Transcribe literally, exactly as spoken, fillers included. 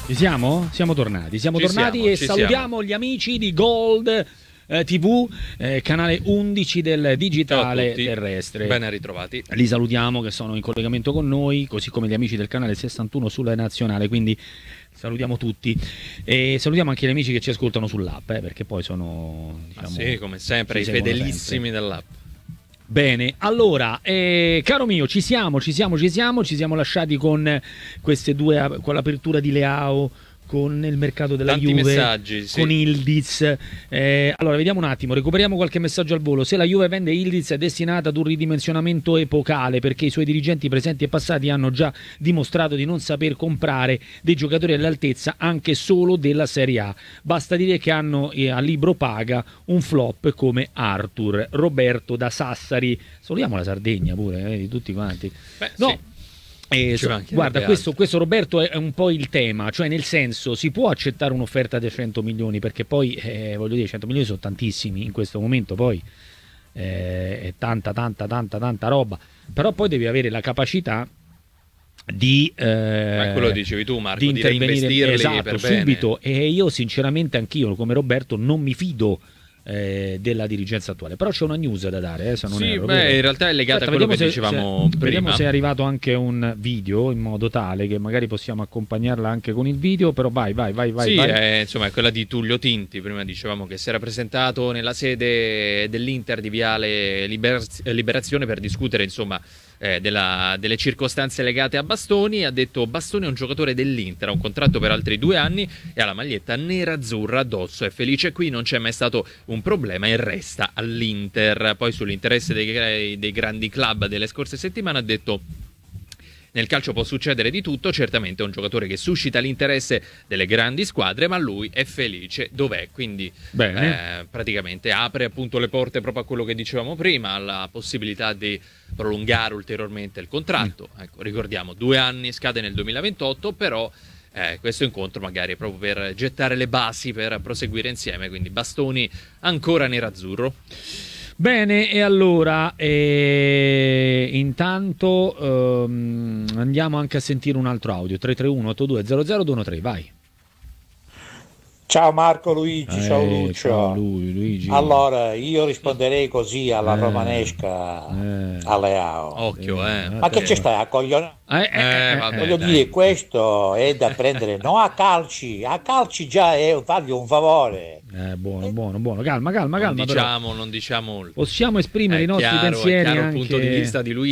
Ci siamo? Siamo tornati, siamo Ci tornati siamo, e ci salutiamo siamo. gli amici di Gold eh, tivù, eh, canale undici del digitale terrestre. Ben ritrovati. Li salutiamo che sono in collegamento con noi, così come gli amici del canale sessantuno sulla nazionale, quindi salutiamo tutti e salutiamo anche gli amici che ci ascoltano sull'app, eh, perché poi sono, diciamo, Ah, sì, come sempre, i ci seguono fedelissimi sempre. dell'app. Bene, allora, eh, caro mio, ci siamo, ci siamo, ci siamo, ci siamo lasciati con queste due, con l'apertura di Leao, con il mercato della Tanti Juve, messaggi, sì. con Ildiz. Eh, allora, vediamo un attimo, recuperiamo qualche messaggio al volo. Se la Juve vende Ildiz è destinata ad un ridimensionamento epocale, perché i suoi dirigenti presenti e passati hanno già dimostrato di non saper comprare dei giocatori all'altezza anche solo della Serie A. Basta dire che hanno eh, a libro paga un flop come Arthur. Roberto da Sassari. Salutiamo la Sardegna pure, eh, di tutti quanti. Beh, no. sì. Eh, so, guarda, questo, questo Roberto è un po' il tema, cioè nel senso si può accettare un'offerta di cento milioni, perché poi eh, voglio dire cento milioni sono tantissimi in questo momento, poi eh, è tanta tanta tanta tanta roba, però poi devi avere la capacità di eh, Ma quello dicevi tu, Marco, di di intervenire, reinvestirli esatto, per subito. bene. E io sinceramente anch'io come Roberto non mi fido Eh, della dirigenza attuale, però c'è una news da dare, eh, se non sì, erro, beh, vero? in realtà è legata Aspetta, a quello che se, dicevamo se, prima. Vediamo se è arrivato anche un video in modo tale che magari possiamo accompagnarla anche con il video, però vai, vai, vai, vai. Sì, vai. è, insomma, è quella di Tullio Tinti. Prima dicevamo che si era presentato nella sede dell'Inter di Viale Liber- Liberazione per discutere, insomma, eh, della, delle circostanze legate a Bastoni. Ha detto: Bastoni è un giocatore dell'Inter, ha un contratto per altri due anni e ha la maglietta nera-azzurra addosso, è felice qui, non c'è mai stato un problema e resta all'Inter. Poi sull'interesse dei, dei grandi club delle scorse settimane ha detto: nel calcio può succedere di tutto, certamente è un giocatore che suscita l'interesse delle grandi squadre, ma lui è felice dov'è, quindi eh, praticamente apre appunto le porte proprio a quello che dicevamo prima, alla possibilità di prolungare ulteriormente il contratto. Mm. Ecco, ricordiamo, due anni, scade nel duemilaventotto, però eh, questo incontro magari è proprio per gettare le basi per proseguire insieme, quindi Bastoni ancora nerazzurro. Bene, e allora eh, intanto ehm, andiamo anche a sentire un altro audio. Tre tre uno otto due zero zero due uno tre, vai. Ciao Marco Luigi, eh, ciao Lucio. Ciao lui, Luigi. Allora, io risponderei così alla eh, romanesca eh, a Leao. Occhio, eh. Ma che ci stai a coglione? Eh, eh, Eh, vabbè, Voglio dai. dire, questo è da prendere, no a calci, a calci già è fargli un favore. Eh, buono, buono, buono. Calma, calma, Non calma. diciamo, però. non diciamo. Possiamo esprimere È i nostri chiaro, pensieri è chiaro anche... il punto di vista di lui.